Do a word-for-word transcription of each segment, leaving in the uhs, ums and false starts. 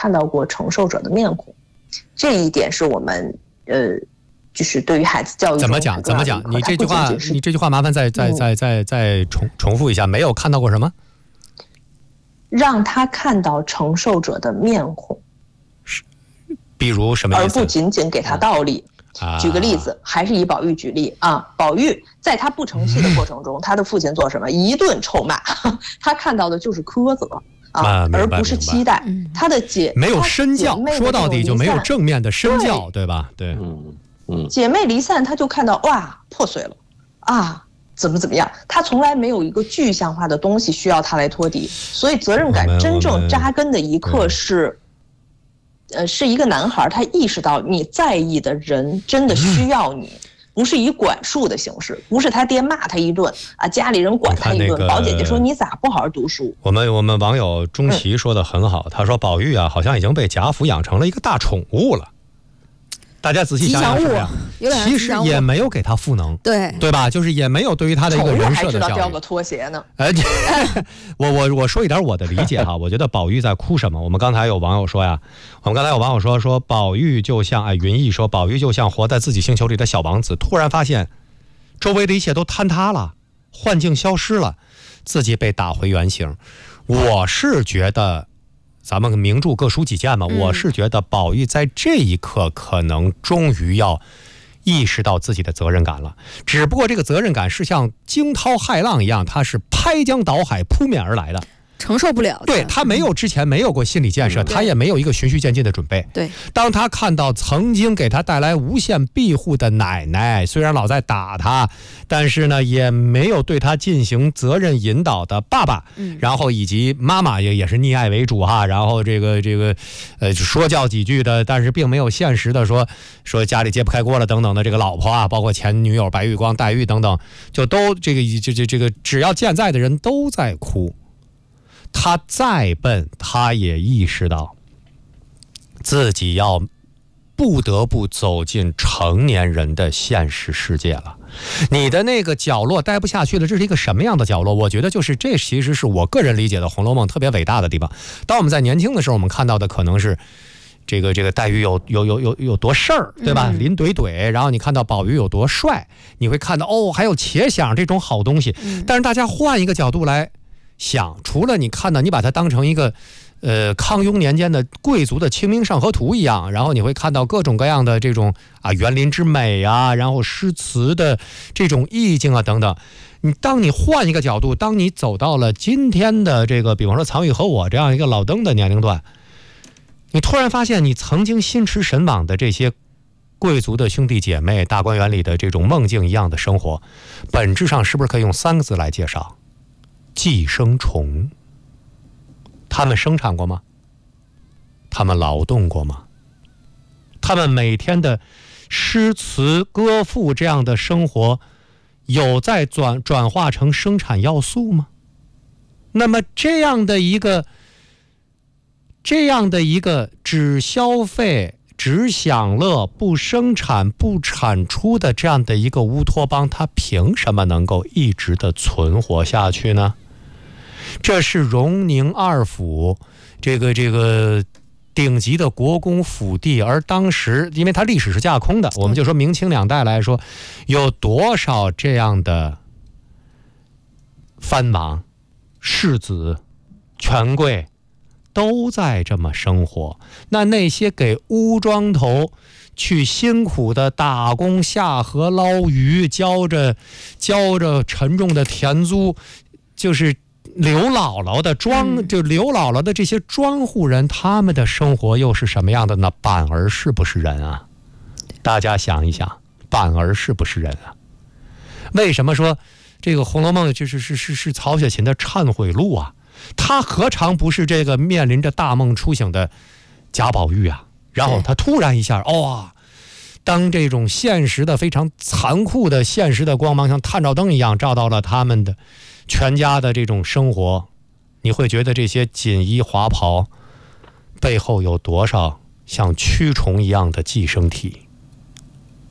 看到过承受者的面孔，这一点是我们呃，就是对于孩子教育怎么讲？怎么讲？你这句话，你这句话麻烦再再再再再重重复一下，没有看到过什么？ 让他看到承受者的面孔， 是，比如什么意思？ 而不仅仅给他道理。啊、举个例子，还是以宝玉举例啊。宝玉在他不成器的过程中，嗯、他的父亲做什么？一顿臭骂，他看到的就是苛责。啊，而不是期待。他的姐没有身教，说到底就没有正面的身教，对吧？对， 嗯嗯。 姐妹离散，他就看到哇破碎了，啊怎么怎么样，他从来没有一个具象化的东西需要他来托底，所以责任感真正扎根的一刻是，呃，是一个男孩他意识到你在意的人真的需要你。嗯，不是以管束的形式，不是他爹骂他一顿啊，家里人管他一顿。那个、宝姐姐说：“你咋不好好读书？” 我们我们网友钟琪说的很好，嗯、他说宝玉啊，好像已经被贾府养成了一个大宠物了。大家仔细想想是这样，其实也没有给他赋能， 对对吧？就是也没有对于他的一个人设的教育。 还知道叼个拖鞋呢。 哎，我我我说一点我的理解哈，我觉得宝玉在哭什么？我们刚才有网友说呀，我们刚才有网友说说宝玉就像哎云逸说宝玉就像活在自己星球里的小王子，突然发现周围的一切都坍塌了，幻境消失了，自己被打回原形。我是觉得。咱们名著各抒己见嘛，我是觉得宝玉在这一刻可能终于要意识到自己的责任感了，只不过这个责任感是像惊涛骇浪一样，它是拍江倒海扑面而来的， 承受不了。 对，他没有之前没有过心理建设，他也没有一个循序渐进的准备。 对， 当他看到曾经给他带来无限庇护的奶奶，虽然老在打他，但是呢也没有对他进行责任引导的爸爸，嗯、然后以及妈妈也也是溺爱为主哈，然后这个这个呃说教几句的，但是并没有现实的说说家里揭不开锅了等等的这个老婆啊，包括前女友白玉光、黛玉等等，就都这个这这这个只要健在的人都在哭。他再笨，他也意识到自己要不得不走进成年人的现实世界了。你的那个角落待不下去了，这是一个什么样的角落？我觉得就是这其实是我个人理解的《红楼梦》特别伟大的地方。当我们在年轻的时候，我们看到的可能是这个这个黛玉有有有有有多事儿，对吧？嗯、林怼怼，然后你看到宝玉有多帅，你会看到哦，还有且想这种好东西。嗯、但是大家换一个角度来想，除了你看到你把它当成一个呃康雍年间的贵族的清明上河图一样，然后你会看到各种各样的这种啊园林之美啊，然后诗词的这种意境啊等等。你当你换一个角度，当你走到了今天的这个比方说曹禺和我这样一个老登的年龄段，你突然发现你曾经心驰神往的这些贵族的兄弟姐妹，大观园里的这种梦境一样的生活，本质上是不是可以用三个字来介绍？寄生虫。他们生产过吗？他们劳动过吗？他们每天的诗词歌赋这样的生活有在转转化成生产要素吗？那么这样的一个这样的一个只消费只享乐不生产不产出的这样的一个乌托邦，它凭什么能够一直的存活下去呢？这是荣宁二府这个这个顶级的国公府邸，而当时因为它历史是架空的，我们就说明清两代来说，有多少这样的藩王世子权贵都在这么生活。那那些给乌庄头去辛苦的打工下河捞鱼，交着交着沉重的田租，就是刘姥姥的庄，就刘姥姥的这些庄户人，他们的生活又是什么样的呢？板儿是不是人啊？大家想一想，板儿是不是人啊？为什么说这个《红楼梦》就是是是是曹雪芹的忏悔录啊？他何尝不是这个面临着大梦初醒的贾宝玉啊？然后他突然一下，哦，当这种现实的非常残酷的现实的光芒像探照灯一样照到了他们的全家的这种生活，你会觉得这些锦衣华袍背后有多少像蛆虫一样的寄生体？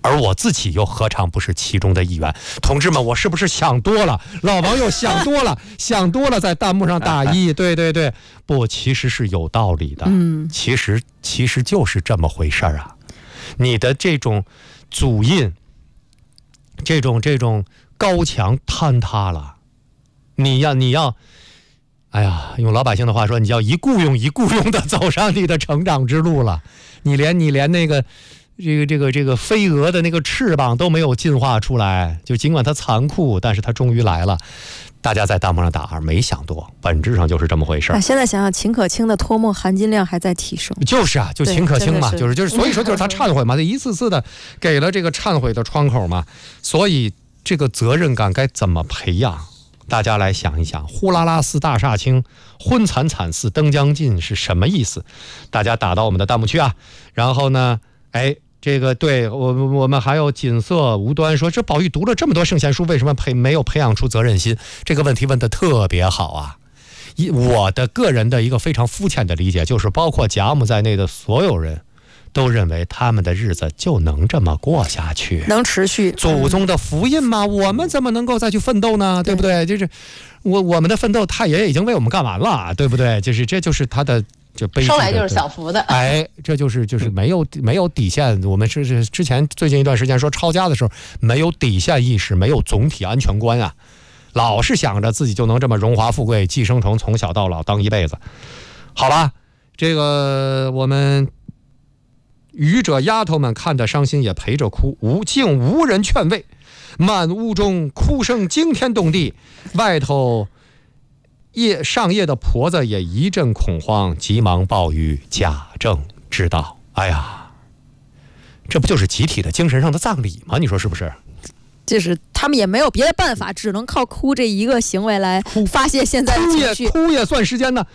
而我自己又何尝不是其中的一员？同志们，我是不是想多了？老王又想多了，想多了，在弹幕上打一，对对对，不，其实是有道理的。嗯，其实其实就是这么回事儿啊。你的这种祖印，这种这种高墙坍塌了，你要你要，哎呀，用老百姓的话说，你要一雇佣一雇佣的走上你的成长之路了。你连你连那个。这个这个这个飞蛾的那个翅膀都没有进化出来，就尽管它残酷，但是它终于来了。大家在弹幕上打没想多，本质上就是这么回事、 啊、现在想想秦可卿的唾沫含金量还在提升， 就是啊，就秦可卿嘛，就是就是，所以说就是他忏悔嘛，他一次次的给了这个忏悔的窗口嘛。所以这个责任感该怎么培养？大家来想一想，呼啦啦似大厦倾，昏惨惨似登江尽是什么意思？大家打到我们的弹幕区啊。然后呢，哎。这个对我我们还有锦瑟无端说，这宝玉读了这么多圣贤书，为什么培没有培养出责任心？这个问题问得特别好啊！我的个人的一个非常肤浅的理解，就是包括贾母在内的所有人都认为他们的日子就能这么过下去， 能持续祖宗的福音吗？我们怎么能够再去奋斗呢？对不对？就是我我们的奋斗，太爷爷已经为我们干完了，对不对？就是这就是他的。就生来就是享福的， 哎，这就是就是没有没有底线。我们是是之前最近一段时间说抄家的时候，没有底线意识，没有总体安全观啊，老是想着自己就能这么荣华富贵、寄生虫从小到老当一辈子。好吧，这个我们愚者丫头们看得伤心也陪着哭，无竟无人劝慰，满屋中哭声惊天动地，外头。夜上夜的婆子也一阵恐慌，急忙报与贾政知道。哎呀，这不就是集体的精神上的葬礼吗？你说是不是？ 就是他们也没有别的办法，只能靠哭这一个行为来发泄现在的情绪。 哭也哭也算时间呢，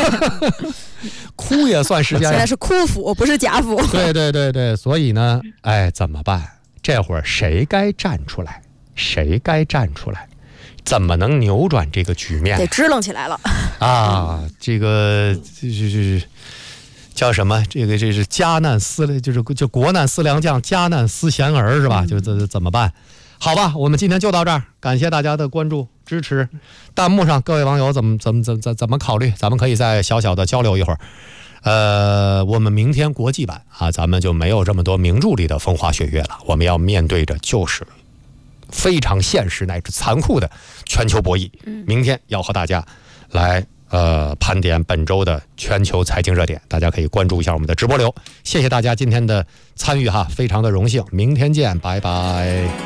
哭也算时间。 现在是哭府，不是贾府。 对对对对，所以呢，哎，怎么办？这会儿谁该站出来？谁该站出来？怎么能扭转这个局面？ 得支棱起来了啊！这个就是叫什么？这个这是家难思，就是就国难思良将，家难思贤儿，是吧？就这怎么办？好吧，我们今天就到这儿，感谢大家的关注支持。弹幕上各位网友怎么怎么怎么怎怎么考虑？咱们可以再小小的交流一会儿。呃，我们明天国际版啊，咱们就没有这么多名著里的风花雪月了，我们要面对着就是非常现实乃至残酷的全球博弈。明天要和大家来呃盘点本周的全球财经热点，大家可以关注一下我们的直播流。谢谢大家今天的参与哈，非常的荣幸，明天见，拜拜。